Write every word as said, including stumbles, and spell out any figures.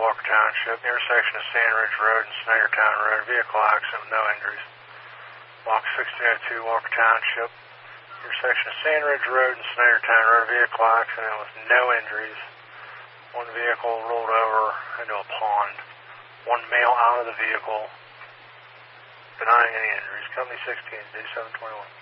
Walker Township, intersection of Sand Ridge Road and Snydertown Road, vehicle accident with no injuries. Block sixteen oh two, Walker Township, intersection of Sand Ridge Road and Snydertown Road, vehicle accident with no injuries. One vehicle rolled over into a pond. One male out of the vehicle, denying any injuries. Company sixteen, D seven twenty-one.